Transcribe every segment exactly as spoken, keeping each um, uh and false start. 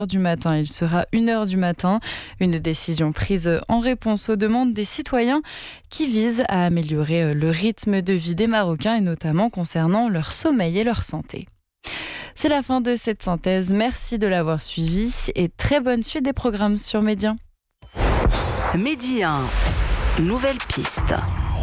Du matin, il sera une heure du matin. Une décision prise en réponse aux demandes des citoyens qui vise à améliorer le rythme de vie des Marocains et notamment concernant leur sommeil et leur santé. C'est la fin de cette synthèse. Merci de l'avoir suivi et très bonne suite des programmes sur Média. Média, nouvelle piste.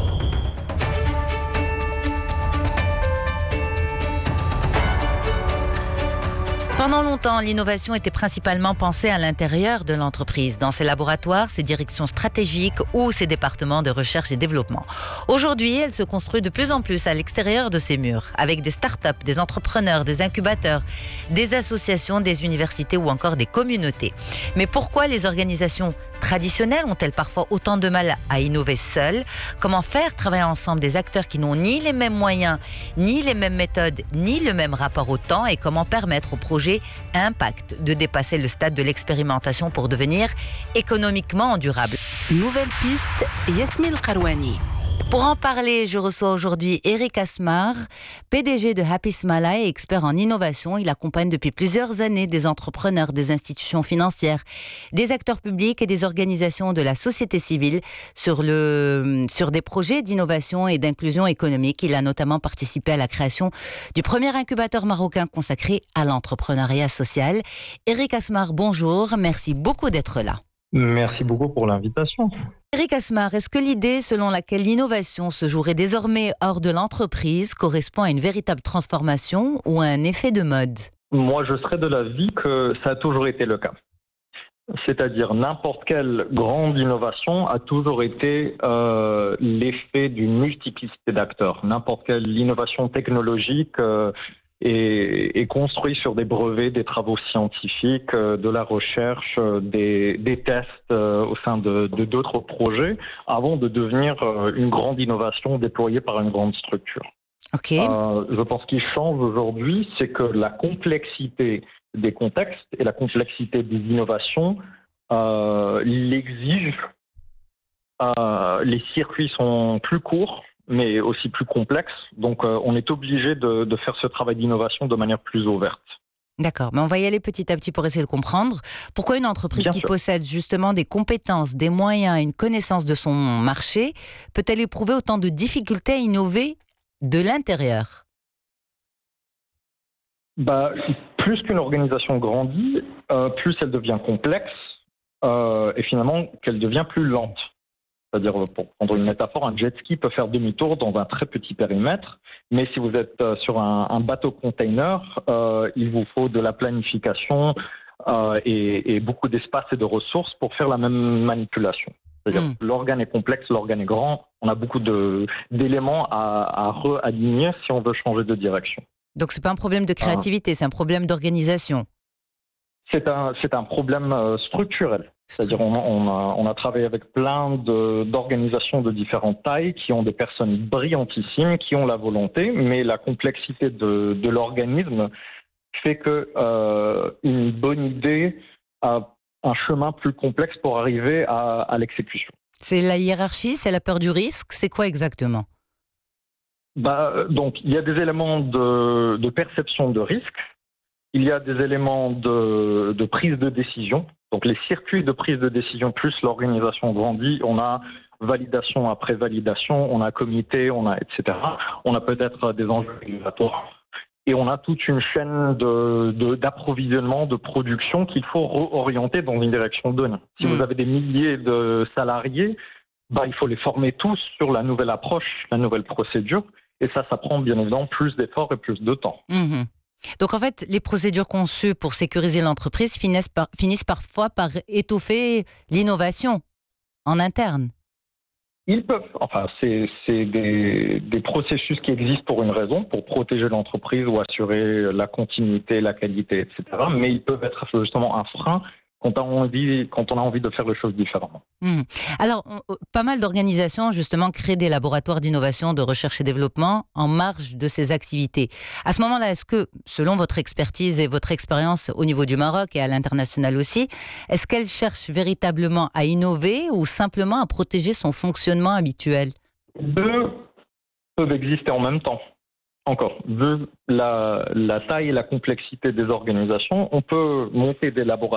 Pendant longtemps, l'innovation était principalement pensée à l'intérieur de l'entreprise, dans ses laboratoires, ses directions stratégiques ou ses départements de recherche et développement. Aujourd'hui, elle se construit de plus en plus à l'extérieur de ces murs, avec des start-up, des entrepreneurs, des incubateurs, des associations, des universités ou encore des communautés. Mais pourquoi les organisations traditionnelles ont-elles parfois autant de mal à innover seules? Comment faire travailler ensemble des acteurs qui n'ont ni les mêmes moyens, ni les mêmes méthodes, ni le même rapport au temps? Et comment permettre au projet Impact de dépasser le stade de l'expérimentation pour devenir économiquement durable? Nouvelle piste, Yasmine Karouani. Pour en parler, je reçois aujourd'hui Eric Asmar, P D G de Happy Smala et expert en innovation. Il accompagne depuis plusieurs années des entrepreneurs, des institutions financières, des acteurs publics et des organisations de la société civile sur, le, sur des projets d'innovation et d'inclusion économique. Il a notamment participé à la création du premier incubateur marocain consacré à l'entrepreneuriat social. Eric Asmar, bonjour. Merci beaucoup d'être là. Merci beaucoup pour l'invitation. Eric Asmar, est-ce que l'idée selon laquelle l'innovation se jouerait désormais hors de l'entreprise correspond à une véritable transformation ou à un effet de mode? Moi, je serais de l'avis que ça a toujours été le cas. C'est-à-dire n'importe quelle grande innovation a toujours été euh, l'effet d'une multiplicité d'acteurs. N'importe quelle innovation technologique euh, est, est construite sur des brevets, des travaux scientifiques, euh, de la recherche, euh, des, des tests euh, au sein de, de d'autres projets avant de devenir euh, une grande innovation déployée par une grande structure. Ok. Euh, je pense qu'il change aujourd'hui, c'est que la complexité des contextes et la complexité des innovations euh, l'exigent. Euh, les circuits sont plus courts, mais aussi plus complexes. Donc, euh, on est obligé de, de faire ce travail d'innovation de manière plus ouverte. D'accord, mais on va y aller petit à petit pour essayer de comprendre. Pourquoi une entreprise Bien qui sûr. possède justement des compétences, des moyens, une connaissance de son marché peut-elle éprouver autant de difficultés à innover de l'intérieur? Bah, plus qu'une organisation grandit, euh, plus elle devient complexe euh, et finalement qu'elle devient plus lente. C'est-à-dire, pour prendre une métaphore, un jet ski peut faire demi-tour dans un très petit périmètre, mais si vous êtes euh, sur un, un bateau container, euh, il vous faut de la planification euh, et, et beaucoup d'espace et de ressources pour faire la même manipulation. C'est-à-dire, Mm. l'organe est complexe, l'organe est grand, on a beaucoup de, d'éléments à, à re-aligner si on veut changer de direction. Donc c'est pas un problème de créativité, c'est un problème d'organisation. C'est un, c'est un problème euh, structurel. C'est-à-dire on, on, a, on a travaillé avec plein de, d'organisations de différentes tailles qui ont des personnes brillantissimes, qui ont la volonté, mais la complexité de, de l'organisme fait que euh, une bonne idée a un chemin plus complexe pour arriver à, à l'exécution. C'est la hiérarchie, c'est la peur du risque, c'est quoi exactement? Bah, donc il y a des éléments de, de perception de risque. Il y a des éléments de, de prise de décision. Donc les circuits de prise de décision, plus l'organisation grandit, on a validation après validation, on a comité, on a et cetera. On a peut-être des enjeux régulatoires. Et on a toute une chaîne de, de, d'approvisionnement, de production qu'il faut réorienter dans une direction donnée. Si Mmh. vous avez des milliers de salariés, bah, il faut les former tous sur la nouvelle approche, la nouvelle procédure. Et ça, ça prend bien évidemment plus d'efforts et plus de temps. Mhm. Donc en fait, les procédures conçues pour sécuriser l'entreprise finissent, par, finissent parfois par étoffer l'innovation en interne. Ils peuvent, enfin, c'est, c'est des, des processus qui existent pour une raison, pour protéger l'entreprise ou assurer la continuité, la qualité, et cetera. Mais ils peuvent être justement un frein quand on a envie, quand on a envie de faire les choses différemment. Mmh. Alors, on, pas mal d'organisations, justement, créent des laboratoires d'innovation, de recherche et développement en marge de ces activités. À ce moment-là, est-ce que, selon votre expertise et votre expérience au niveau du Maroc et à l'international aussi, est-ce qu'elles cherchent véritablement à innover ou simplement à protéger son fonctionnement habituel? Deux peuvent exister en même temps. encore, vu la, la taille et la complexité des organisations, on peut monter des laboratoires